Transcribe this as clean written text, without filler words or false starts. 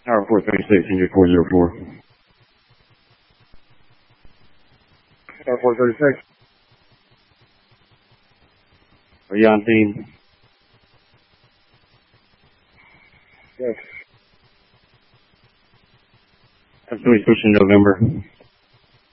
Tower 436, injured 404. Tower 436. Are you on scene? Yes. That's what we switched in November.